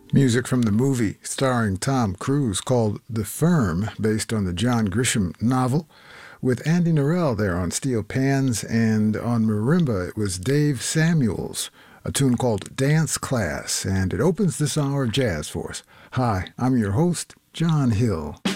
Music from the movie starring Tom Cruise called The Firm, based on the John Grisham novel, with Andy Narell there on steel pans, and on marimba it was Dave Samuels, a tune called Dance Class, and it opens this hour of jazz for us. Hi, I'm your host, John Hill.